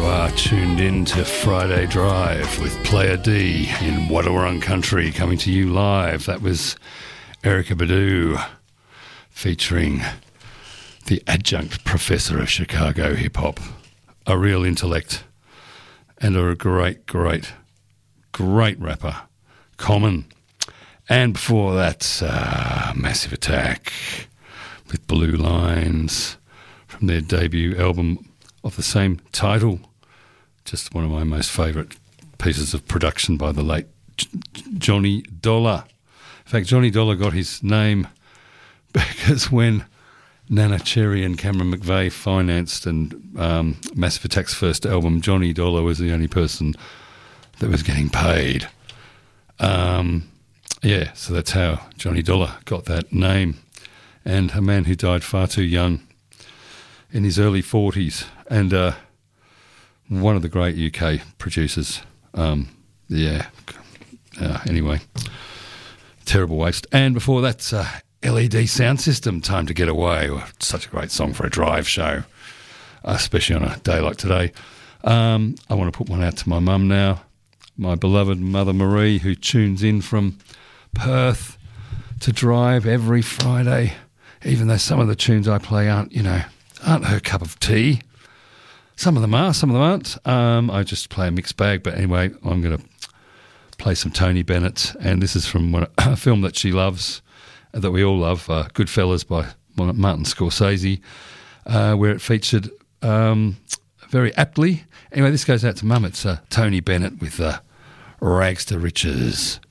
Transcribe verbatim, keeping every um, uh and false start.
You are tuned in to Friday Drive with Player D in Wadawurrung Country, coming to you live. That was Erykah Badu featuring the adjunct professor of Chicago hip-hop, a real intellect and a great, great, great rapper, Common. And before that, uh, Massive Attack with Blue Lines from their debut album of the same title. Just one of my most favourite pieces of production by the late J- Johnny Dollar. In fact, Johnny Dollar got his name because when Nana Cherry and Cameron McVeigh financed and um, Massive Attack's first album, Johnny Dollar was the only person that was getting paid. Um, yeah, so that's how Johnny Dollar got that name. And a man who died far too young in his early forties, and uh, one of the great U K producers. Um, yeah, uh, anyway, terrible waste. And before that, uh, L E D Sound System, Time to Get Away. Oh, such a great song for a drive show, especially on a day like today. Um, I want to put one out to my mum now, my beloved mother Marie, who tunes in from Perth to drive every Friday, even though some of the tunes I play aren't, you know, aren't her cup of tea. Some of them are, some of them aren't. Um, I just play a mixed bag. But anyway, I'm going to play some Tony Bennett. And this is from one, a film that she loves, that we all love, uh, Goodfellas by Martin Scorsese, uh, where it featured um, very aptly. Anyway, this goes out to Mum. It's uh, Tony Bennett with uh, Rags to Riches.